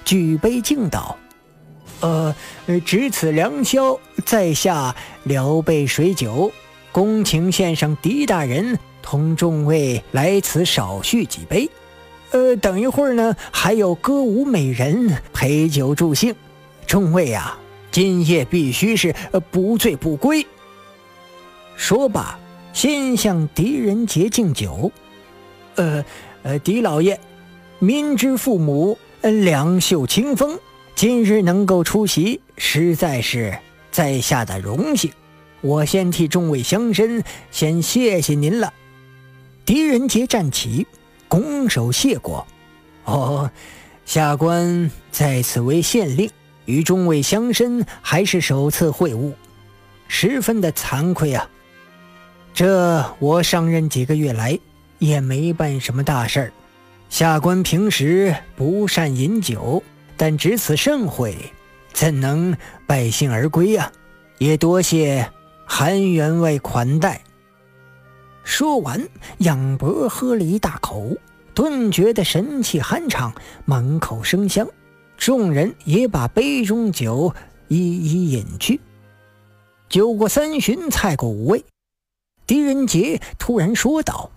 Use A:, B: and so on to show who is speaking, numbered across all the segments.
A: 举杯敬道：“值此良宵，在下聊备水酒，恭请先生狄大人同众位来此少叙几杯。等一会儿呢，还有歌舞美人陪酒助兴。众位啊，今夜必须是不醉不归。”说罢，先向狄仁杰敬酒。狄老爷，民之父母，两袖清风，今日能够出席，实在是在下的荣幸。我先替众位乡绅先谢谢您了。狄仁杰站起，拱手谢过。下官在此为县令，与众位乡绅还是首次会晤，十分的惭愧啊。这我上任几个月来也没办什么大事儿，下官平时不善饮酒，但值此盛会，怎能败兴而归啊？也多谢韩员外款待。说完，仰脖喝了一大口，顿觉得神气酣畅，满口生香。众人也把杯中酒一一饮去。酒过三巡，菜过五味，狄仁杰突然说道：“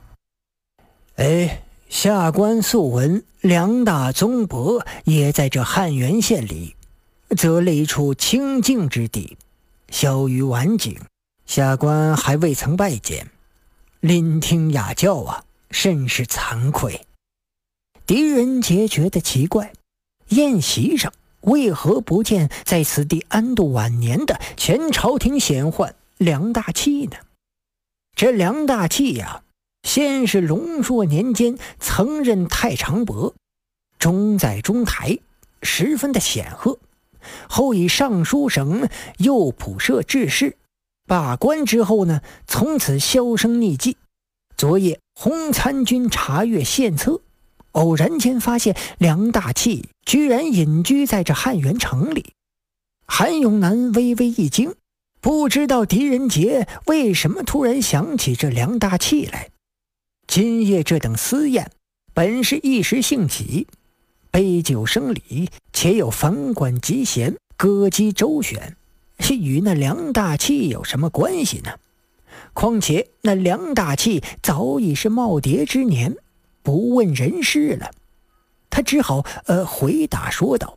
A: 下官素闻梁大宗伯也在这汉源县里，择了一处清静之地，小于晚景，下官还未曾拜见，聆听雅教啊，甚是惭愧。”狄仁杰觉得奇怪，宴席上为何不见在此地安度晚年的前朝廷显宦梁大器呢？这梁大器呀，先是隆朔年间曾任太常伯，中在中台，十分的显赫。后以尚书省右仆射致仕，罢官之后呢，从此销声匿迹。昨夜洪参军查阅县册，偶然间发现梁大器居然隐居在这汉源城里。韩永南微微一惊，不知道狄仁杰为什么突然想起这梁大器来。今夜这等私宴，本是一时兴起，杯酒生理，且有房管集贤，歌姬周旋，与那梁大器有什么关系呢？况且那梁大器早已是耄耋之年，不问人事了。他只好回答说道：“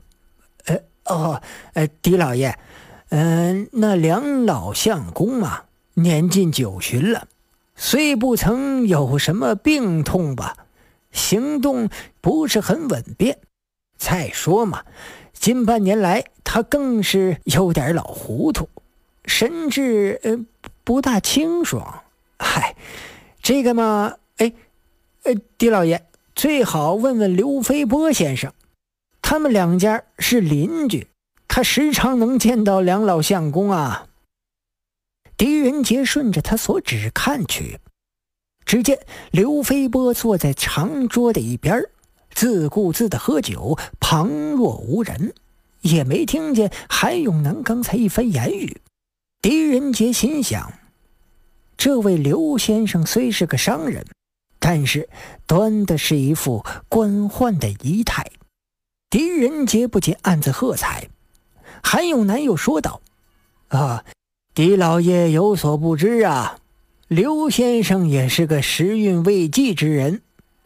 A: 狄老爷，那梁老相公啊，年近90旬了，虽不曾有什么病痛吧，行动不是很稳便。再说嘛，近半年来他更是有点老糊涂，神志不大清爽。这个嘛，狄老爷最好问问刘飞波先生，他们两家是邻居，他时常能见到梁老相公啊。”狄仁杰顺着他所指看去，只见刘飞波坐在长桌的一边，自顾自的喝酒，旁若无人，也没听见韩永南刚才一番言语。狄仁杰心想，这位刘先生虽是个商人，但是端的是一副官宦的仪态。狄仁杰不禁暗自喝彩。韩永南又说道：“狄老爷有所不知啊，刘先生也是个时运未济之人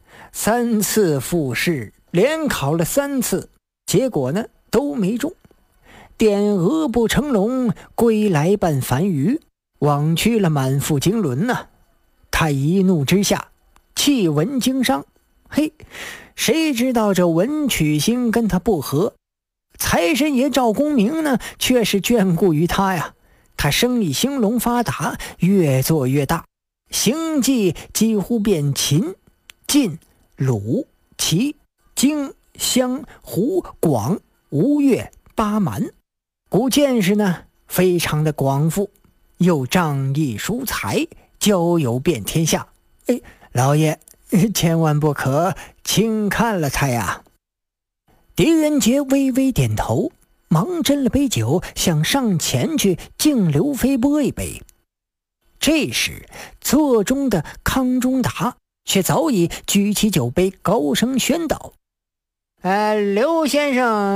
A: ，3次复试，连考了3次，结果呢都没中，点额不成龙，归来半凡鱼，枉去了满腹经纶呐。他一怒之下弃文经商，谁知道这文曲星跟他不合，财神爷赵公明呢却是眷顾于他呀。他生意兴隆发达，越做越大，行迹几乎遍秦、晋、鲁、齐、荆、襄、胡、广、吴越、巴蛮，故见识呢非常的广富，又仗义疏财，交友遍天下。老爷千万不可轻看了他呀。”狄仁杰微微点头，忙斟了杯酒，想上前去敬刘飞波一杯。这时座中的康中达却早已举起酒杯，高声宣道：“刘先生